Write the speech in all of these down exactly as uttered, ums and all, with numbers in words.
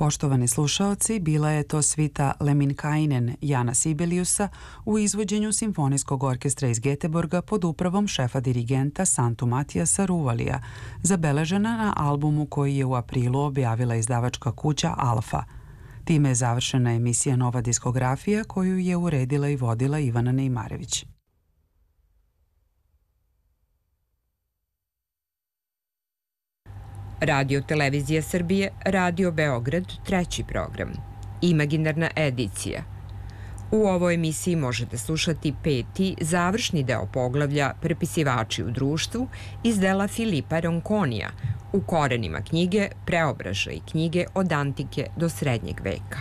Poštovani slušaoci, bila je to svita Lemminkainen Jana Sibeliusa u izvođenju Simfonijskog orkestra iz Göteborga pod upravom šefa dirigenta Santu Matijasa Ruvalija, zabeležena na albumu koji je u aprilu objavila izdavačka kuća Alfa. Time je završena emisija Nova diskografija koju je uredila i vodila Ivana Neimarević. Radio Televizija Srbije, Radio Beograd, treći program. Imaginarna edicija. U ovoj emisiji možete slušati peti, završni deo poglavlja Prepisivači u društvu iz dela Filipa Ronconija u korenima knjige Preobražaj knjige od antike do srednjeg veka.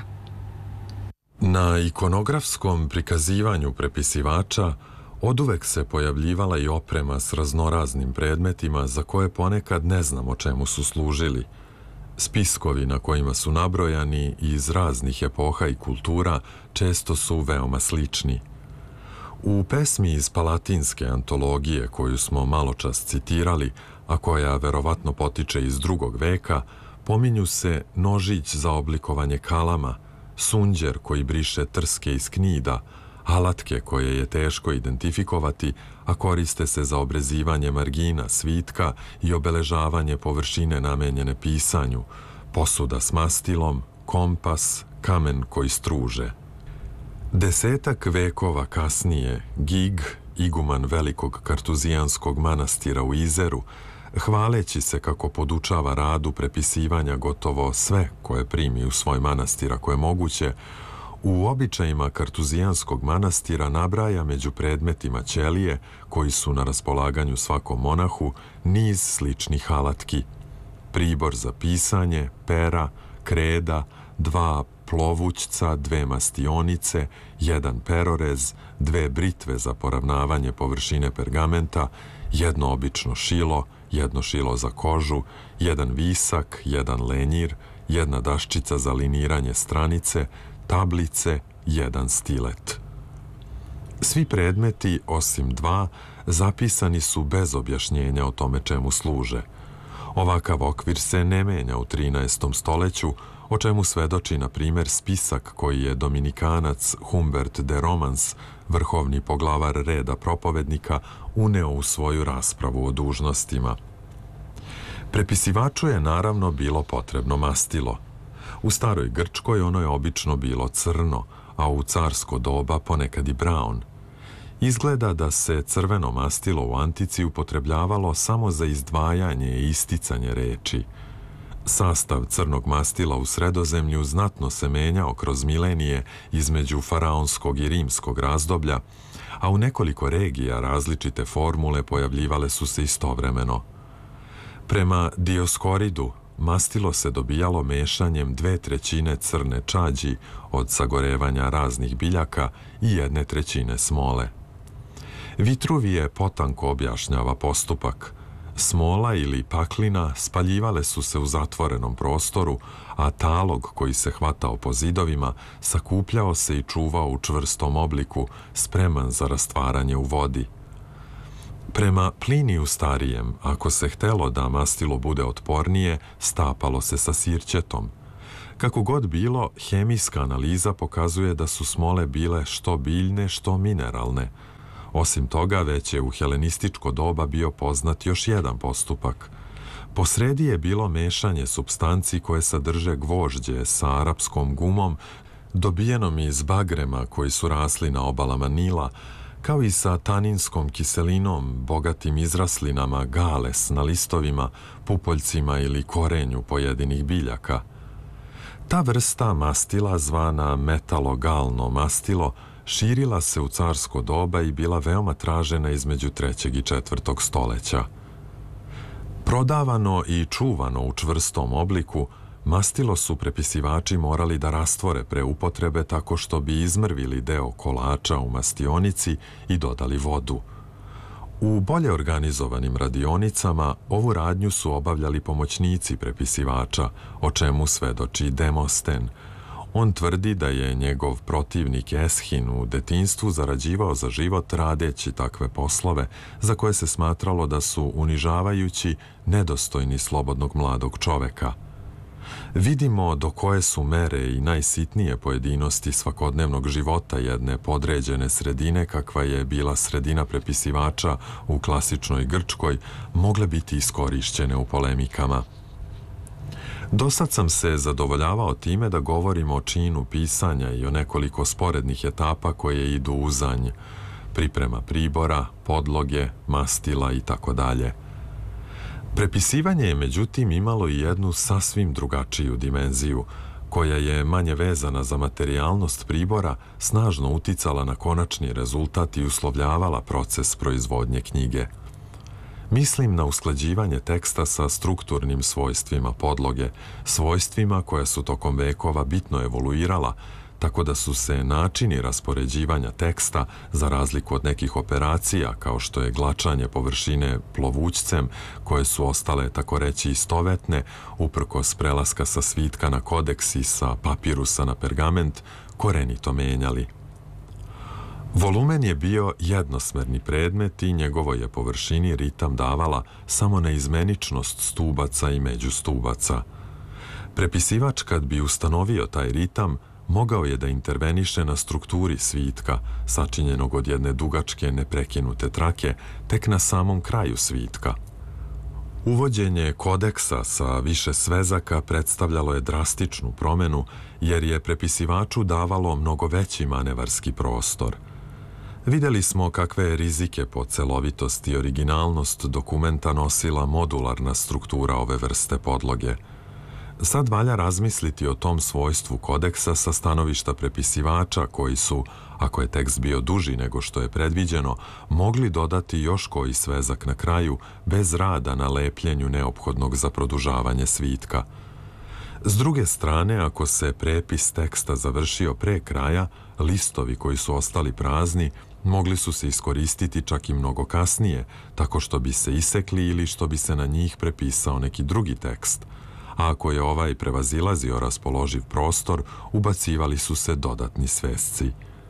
Na ikonografskom prikazivanju prepisivača oduvek se pojavljivala i oprema s raznoraznim predmetima za koje ponekad ne znamo čemu su služili. Spiskovi na kojima su nabrojani iz raznih epoha i kultura često su veoma slični. U pesmi iz Palatinske antologije koju smo maločas citirali, a koja verovatno potiče iz drugog veka, pominju se nožić za oblikovanje kalama, sunđer koji briše trske iz knida, alatke koje je teško identifikovati, a koriste se za obrezivanje margina, svitka i obeležavanje površine namenjene pisanju, posuda s mastilom, kompas, kamen koji struže. Desetak vekova kasnije, Gig, iguman velikog kartuzijanskog manastira u Izeru, hvaleći se kako podučava radu prepisivanja gotovo sve koje primi u svoj manastir ako je moguće, u običajima kartuzijanskog manastira nabraja među predmetima ćelije koji su na raspolaganju svakom monahu niz sličnih alatki. Pribor za pisanje, pera, kreda, dva plovućca, dve mastionice, jedan perorez, dve britve za poravnavanje površine pergamenta, jedno obično šilo, jedno šilo za kožu, jedan visak, jedan lenjir, jedna daščica za liniranje stranice, tablice, jedan stilet. Svi predmeti, osim dva, zapisani su bez objašnjenja o tome čemu služe. Ovakav okvir se ne menja u trinaestom stoleću, o čemu svedoči, na primjer, spisak koji je dominikanac Humbert de Romans, vrhovni poglavar reda propovednika, uneo u svoju raspravu o dužnostima. Prepisivaču je naravno bilo potrebno mastilo. U staroj Grčkoj ono je obično bilo crno, a u carsko doba ponekad i braun. Izgleda da se crveno mastilo u antici upotrebljavalo samo za izdvajanje i isticanje reči. Sastav crnog mastila u Sredozemlju znatno se menjao kroz milenije između faraonskog i rimskog razdoblja, a u nekoliko regija različite formule pojavljivale su se istovremeno. Prema Dioskoridu, mastilo se dobijalo mešanjem dve trećine crne čađi od sagorevanja raznih biljaka i jedne trećine smole. Vitruvije potanko objašnjava postupak. Smola ili paklina spaljivale su se u zatvorenom prostoru, a talog koji se hvatao po zidovima sakupljao se i čuvao u čvrstom obliku, spreman za rastvaranje u vodi. Prema Pliniju starijem, ako se htelo da mastilo bude otpornije, stapalo se sa sirćetom. Kako god bilo, hemijska analiza pokazuje da su smole bile što biljne, što mineralne. Osim toga, već je u helenističko doba bio poznat još jedan postupak. Posredi je bilo mešanje supstanci koje sadrže gvožđe sa arapskom gumom, dobijenom iz bagrema koji su rasli na obalama Nila, kao i sa taninskom kiselinom, bogatim izraslinama gales na listovima, pupoljcima ili korenju pojedinih biljaka. Ta vrsta mastila, zvana metalogalno mastilo, širila se u carsko doba i bila veoma tražena između trećeg i četvrtog stoleća. Prodavano i čuvano u čvrstom obliku, mastilo su prepisivači morali da rastvore pre upotrebe tako što bi izmrvili deo kolača u mastionici i dodali vodu. U bolje organizovanim radionicama ovu radnju su obavljali pomoćnici prepisivača, o čemu svedoči Demosten. On tvrdi da je njegov protivnik Eshin u detinjstvu zarađivao za život radeći takve poslove za koje se smatralo da su unižavajući, nedostojni slobodnog mladog čoveka. Vidimo do koje su mere i najsitnije pojedinosti svakodnevnog života jedne podređene sredine, kakva je bila sredina prepisivača u klasičnoj Grčkoj, mogle biti iskorišćene u polemikama. Dosad sam se zadovoljavao time da govorimo o činu pisanja i o nekoliko sporednih etapa koje idu uzanj, priprema pribora, podloge, mastila i tako dalje. Prepisivanje je međutim imalo i jednu sasvim drugačiju dimenziju, koja je manje vezana za materijalnost pribora, snažno uticala na konačni rezultat i uslovljavala proces proizvodnje knjige. Mislim na usklađivanje teksta sa strukturnim svojstvima podloge, svojstvima koja su tokom vekova bitno evoluirala, tako da su se načini raspoređivanja teksta, za razliku od nekih operacija kao što je glačanje površine plovućcem, koje su ostale tako reći istovetne, uprkos prelaska sa svitka na kodeks i sa papirusa na pergament, korenito menjali. Volumen je bio jednosmerni predmet i njegovoj je površini ritam davala samo neizmeničnost stubaca i međustubaca. Prepisivač kad bi ustanovio taj ritam, mogao je da interveniše na strukturi svitka, sačinjenog od jedne dugačke neprekinute trake, tek na samom kraju svitka. Uvođenje kodeksa sa više svezaka predstavljalo je drastičnu promenu, jer je prepisivaču davalo mnogo veći manevarski prostor. Videli smo kakve je rizike po celovitost i originalnost dokumenta nosila modularna struktura ove vrste podloge. Sad valja razmisliti o tom svojstvu kodeksa sa stanovišta prepisivača koji su, ako je tekst bio duži nego što je predviđeno, mogli dodati još koji svezak na kraju bez rada na lepljenju neophodnog za produžavanje svitka. S druge strane, ako se prepis teksta završio pre kraja, listovi koji su ostali prazni mogli su se iskoristiti čak i mnogo kasnije, tako što bi se isekli ili što bi se na njih prepisao neki drugi tekst. A ako je ovaj prevazilazio raspoloživ prostor, ubacivali su se dodatni svesci.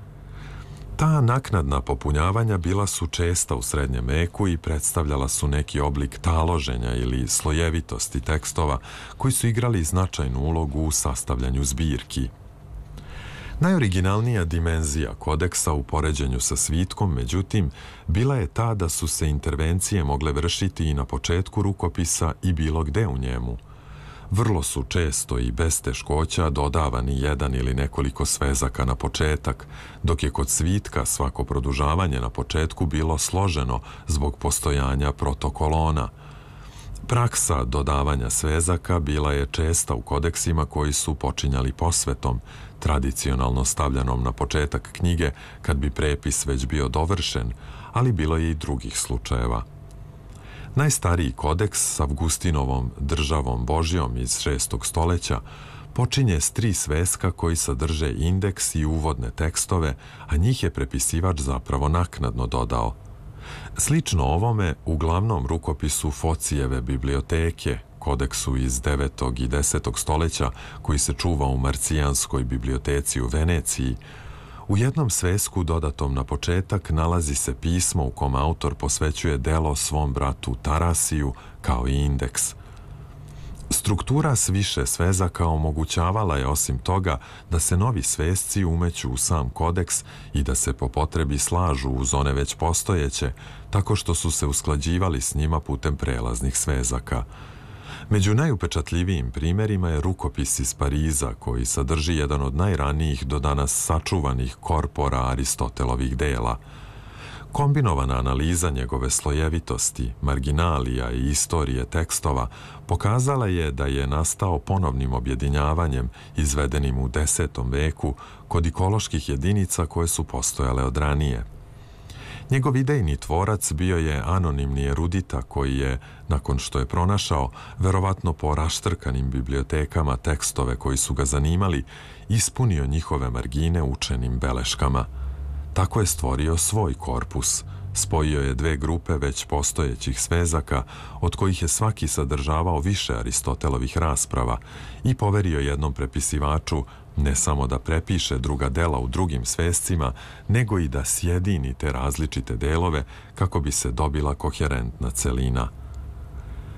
Ta naknadna popunjavanja bila su česta u srednjem veku i predstavljala su neki oblik taloženja ili slojevitosti tekstova koji su igrali značajnu ulogu u sastavljanju zbirki. Najoriginalnija dimenzija kodeksa u poređenju sa svitkom, međutim, bila je ta da su se intervencije mogle vršiti i na početku rukopisa i bilo gde u njemu. Vrlo su često i bez teškoća dodavani jedan ili nekoliko svezaka na početak, dok je kod svitka svako produžavanje na početku bilo složeno zbog postojanja protokolona. Praksa dodavanja svezaka bila je česta u kodeksima koji su počinjali posvetom, tradicionalno stavljanom na početak knjige kad bi prepis već bio dovršen, ali bilo je i drugih slučajeva. Najstariji kodeks s Avgustinovom državom Božjom iz šestog stoleća počinje s tri sveska koji sadrže indeks i uvodne tekstove, a njih je prepisivač zapravo naknadno dodao. Slično ovome, u glavnom rukopisu Focijeve biblioteke, kodeksu iz devetog i desetog stoleća koji se čuva u Marcijanskoj biblioteci u Veneciji, u jednom svesku dodatom na početak nalazi se pismo u kom autor posvećuje delo svom bratu Tarasiju kao i indeks. Struktura s više svezaka omogućavala je osim toga da se novi svesci umeću u sam kodeks i da se po potrebi slažu uz one već postojeće, tako što su se usklađivali s njima putem prelaznih svezaka. Među najupečatljivijim primjerima je rukopis iz Pariza, koji sadrži jedan od najranijih do danas sačuvanih korpora Aristotelovih dela. Kombinovana analiza njegove slojevitosti, marginalija i istorije tekstova pokazala je da je nastao ponovnim objedinjavanjem izvedenim u desetom veku kod ikoloških jedinica koje su postojale od ranije. Njegov idejni tvorac bio je anonimni erudita koji je, nakon što je pronašao, verovatno po raštrkanim bibliotekama tekstove koji su ga zanimali, ispunio njihove margine učenim beleškama. Tako je stvorio svoj korpus. Spojio je dve grupe već postojećih svezaka, od kojih je svaki sadržavao više Aristotelovih rasprava, i poverio jednom prepisivaču ne samo da prepiše druga dela u drugim svescima, nego i da sjedini te različite delove kako bi se dobila koherentna celina.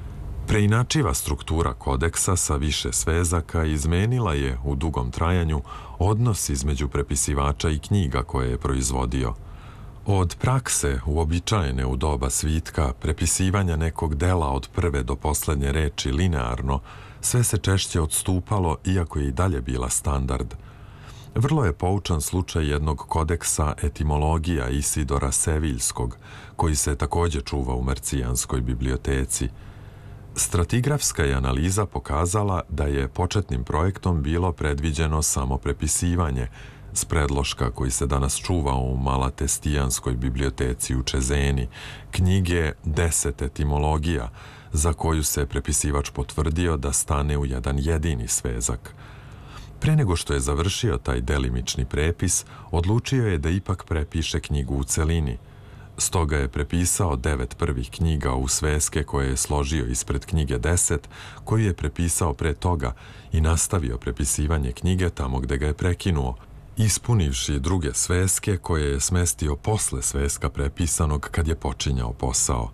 Preinačiva struktura kodeksa sa više svezaka izmenila je u dugom trajanju odnos između prepisivača i knjiga koje je proizvodio. Od prakse uobičajene u doba svitka, prepisivanja nekog dela od prve do poslednje reči linearno, sve se češće odstupalo, iako je i dalje bila standard. Vrlo je poučan slučaj jednog kodeksa etimologija Isidora Seviljskog, koji se takođe čuva u Mercijanskoj biblioteci. Stratigrafska je analiza pokazala da je početnim projektom bilo predviđeno samo prepisivanje s predloška koji se danas čuva u Malatestijanskoj biblioteci u Čezeni, knjige Deset etimologija, za koju se prepisivač potvrdio da stane u jedan jedini svezak. Pre nego što je završio taj delimični prepis, odlučio je da ipak prepiše knjigu u celini. Stoga je prepisao devet prvih knjiga u sveske koje je složio ispred knjige deset, koju je prepisao pre toga i nastavio prepisivanje knjige tamo gde ga je prekinuo, ispunivši druge sveske koje je smestio posle sveska prepisanog kad je počinjao posao.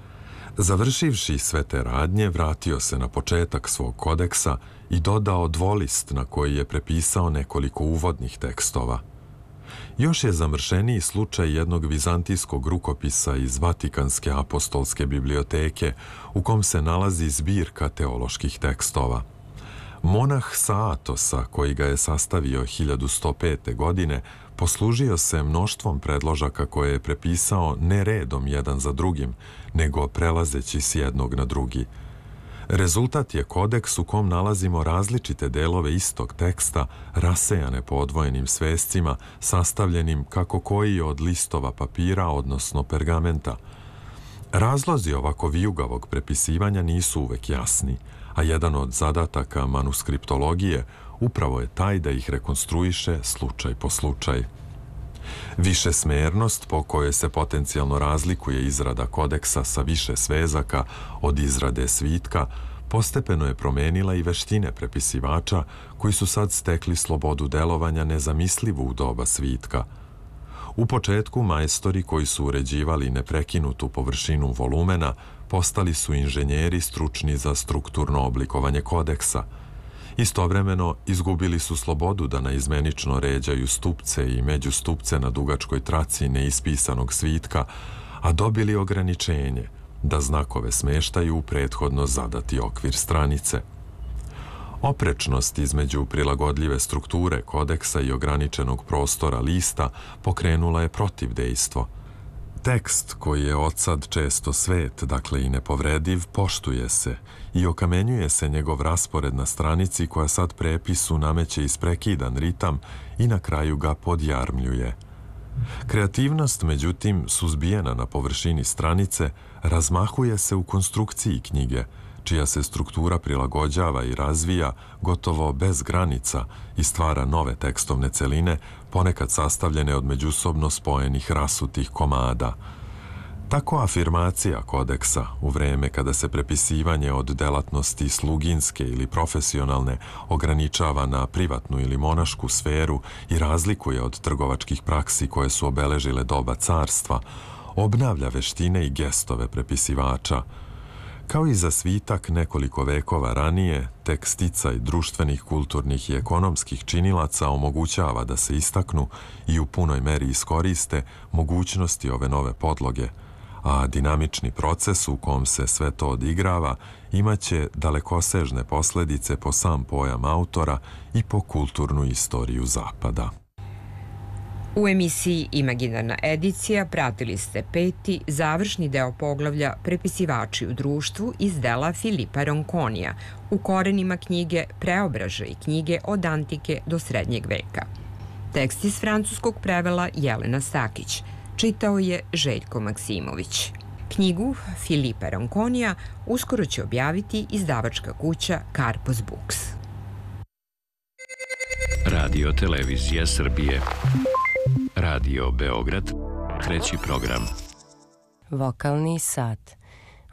Završivši sve te radnje, vratio se na početak svog kodeksa i dodao dvolist na koji je prepisao nekoliko uvodnih tekstova. Još je zamršeniji slučaj jednog vizantijskog rukopisa iz Vatikanske apostolske biblioteke u kom se nalazi zbirka teoloških tekstova. Monah sa Atosa, koji ga je sastavio hiljadu sto pete. godine, poslužio se mnoštvom predložaka koje je prepisao ne redom jedan za drugim, nego prelazeći s jednog na drugi. Rezultat je kodeks u kom nalazimo različite delove istog teksta, rasejane po odvojenim svescima, sastavljenim kako koji od listova papira, odnosno pergamenta. Razlozi ovako vijugavog prepisivanja nisu uvek jasni, a jedan od zadataka manuskriptologije upravo je taj da ih rekonstruiše slučaj po slučaj. Višesmernost po kojoj se potencijalno razlikuje izrada kodeksa sa više svezaka od izrade svitka postepeno je promenila i veštine prepisivača koji su sad stekli slobodu delovanja nezamislivu u doba svitka. U početku majstori koji su uređivali neprekinutu površinu volumena postali su inženjeri stručni za strukturno oblikovanje kodeksa. Istovremeno izgubili su slobodu da naizmenično ređaju stupce i međustupce na dugačkoj traci neispisanog svitka, a dobili ograničenje da znakove smeštaju u prethodno zadati okvir stranice. Oprečnost između prilagodljive strukture kodeksa i ograničenog prostora lista pokrenula je protivdejstvo. Tekst koji je odsad često svet, dakle i nepovrediv, poštuje se i okamenjuje se njegov raspored na stranici koja sad prepisu nameće isprekidan ritam i na kraju ga podjarmljuje. Kreativnost, međutim, suzbijena na površini stranice, razmahuje se u konstrukciji knjige, čija se struktura prilagođava i razvija gotovo bez granica i stvara nove tekstovne celine, ponekad sastavljene od međusobno spojenih rasutih komada. Tako afirmacija kodeksa u vreme kada se prepisivanje od delatnosti sluginske ili profesionalne ograničava na privatnu ili monašku sferu i razlikuje od trgovačkih praksi koje su obeležile doba carstva, obnavlja veštine i gestove prepisivača. Kao i za svitak nekoliko vekova ranije, tek sticaj društvenih, kulturnih i ekonomskih činilaca omogućava da se istaknu i u punoj meri iskoriste mogućnosti ove nove podloge, a dinamični proces u kom se sve to odigrava imaće dalekosežne posledice po sam pojam autora i po kulturnu istoriju Zapada. U emisiji Imaginarna edicija pratili ste peti, završni deo poglavlja Prepisivači u društvu iz dela Filipa Ronconija u korenima knjige Preobražaj knjige od antike do srednjeg veka. Tekst iz francuskog prevela Jelena Stakić, čitao je Željko Maksimović. Knjigu Filipa Ronconija uskoro će objaviti izdavačka kuća Karpos Books. Radio Televizija Srbije. Radio Beograd, treći program. Vokalni sat.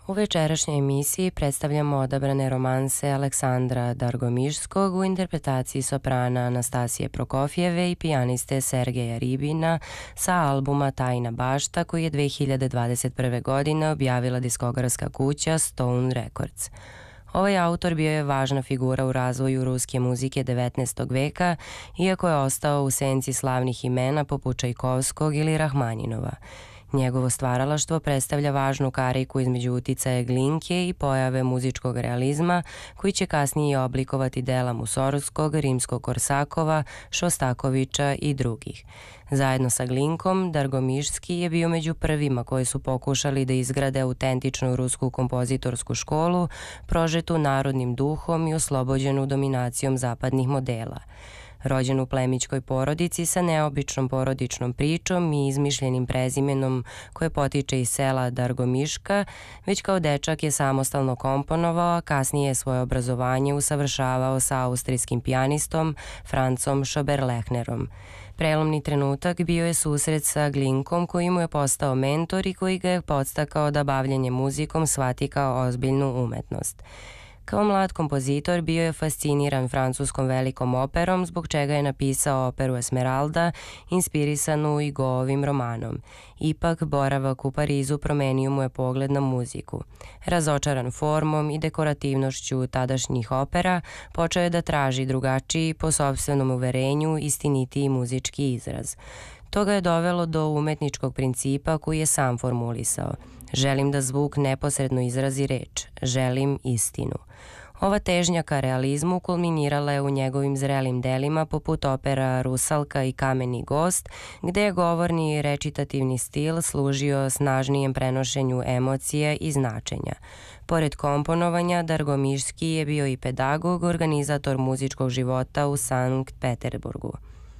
U večerašnjoj emisiji predstavljamo odabrane romanse Aleksandra Dargomišskog u interpretaciji soprana Anastasije Prokofjeve i pijaniste Sergeja Ribina sa albuma Tajna bašta koji je dve hiljade dvadeset prve. godine objavila diskografska kuća Stone Records. Ovaj autor bio je važna figura u razvoju ruske muzike devetnaestog veka, iako je ostao u senci slavnih imena poput Čajkovskog ili Rahmaninova. Njegovo stvaralaštvo predstavlja važnu kariku između uticaja Glinke i pojave muzičkog realizma, koji će kasnije oblikovati dela Musorgskog, Rimskog-Korsakova, Šostakovića i drugih. Zajedno sa Glinkom, Dargomišski je bio među prvima koji su pokušali da izgrade autentičnu rusku kompozitorsku školu, prožetu narodnim duhom i oslobođenu dominacijom zapadnih modela. Rođen u plemićkoj porodici sa neobičnom porodičnom pričom i izmišljenim prezimenom koje potiče iz sela Dargomiška, već kao dečak je samostalno komponovao, a kasnije je svoje obrazovanje usavršavao sa austrijskim pijanistom Francom Schoberlechnerom. Prelomni trenutak bio je susret sa Glinkom koji mu je postao mentor i koji ga je podstakao da bavljenje muzikom shvati kao ozbiljnu umetnost. Kao mlad kompozitor bio je fasciniran francuskom velikom operom, zbog čega je napisao operu Esmeralda, inspirisanu Hugoovim romanom. Ipak, boravak u Parizu promenio mu je pogled na muziku. Razočaran formom i dekorativnošću tadašnjih opera, počeo je da traži drugačiji, po sopstvenom uverenju, istinitiji muzički izraz. To ga je dovelo do umetničkog principa koji je sam formulisao. Želim da zvuk neposredno izrazi reč. Želim istinu. Ova težnja ka realizmu kulminirala je u njegovim zrelim delima poput opera Rusalka i Kameni gost, gde je govorni i recitativni stil služio snažnijem prenošenju emocija i značenja. Pored komponovanja, Dargomišski je bio i pedagog, organizator muzičkog života u Sankt Peterburgu.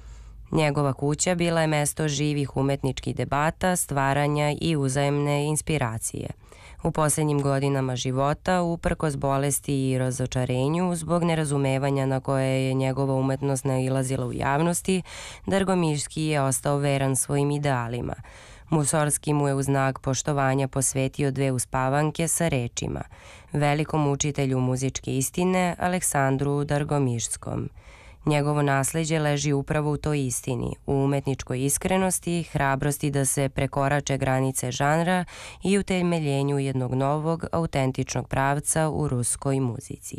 Njegova kuća bila je mesto živih umetničkih debata, stvaranja i uzajemne inspiracije. U posljednjim godinama života, uprkos bolesti i razočarenju, zbog nerazumevanja na koje je njegova umetnost nailazila u javnosti, Dargomišski je ostao veran svojim idealima. Musorgski mu je u znak poštovanja posvetio dve uspavanke sa rečima: velikom učitelju muzičke istine Aleksandru Dargomišskom. Njegovo nasleđe leži upravo u toj istini, u umetničkoj iskrenosti, hrabrosti da se prekorače granice žanra i utemeljenju jednog novog, autentičnog pravca u ruskoj muzici.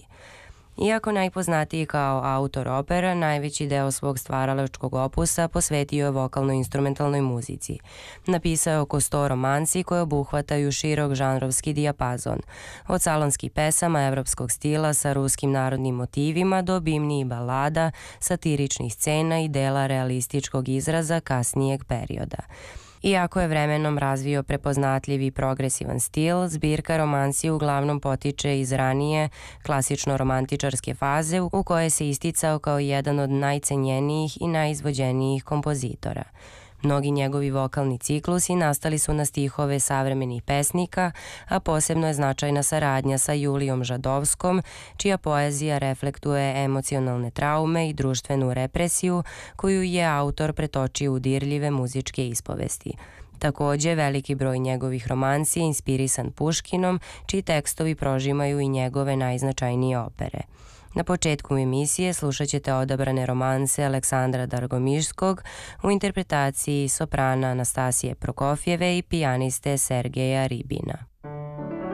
Iako najpoznatiji kao autor opera, najveći deo svog stvaralačkog opusa posvetio je vokalno-instrumentalnoj muzici. Napisao je oko sto romansi koje obuhvataju širok žanrovski dijapazon, od salonskih pesama evropskog stila sa ruskim narodnim motivima do bimnijih balada, satiričnih scena i dela realističkog izraza kasnijeg perioda. Iako je vremenom razvio prepoznatljiv i progresivan stil, zbirka romansi uglavnom potiče iz ranije klasično-romantičarske faze u kojoj se isticao kao jedan od najcenjenijih i najizvođenijih kompozitora. Mnogi njegovi vokalni ciklusi nastali su na stihove savremenih pesnika, a posebno je značajna saradnja sa Julijom Žadovskom, čija poezija reflektuje emocionalne traume i društvenu represiju koju je autor pretočio u dirljive muzičke ispovesti. Takođe, veliki broj njegovih romansi je inspirisan Puškinom, čiji tekstovi prožimaju i njegove najznačajnije opere. Na početku emisije slušat ćete odabrane romanse Aleksandra Dargomišskog u interpretaciji soprana Anastasije Prokofjeve i pijaniste Sergeja Ribina.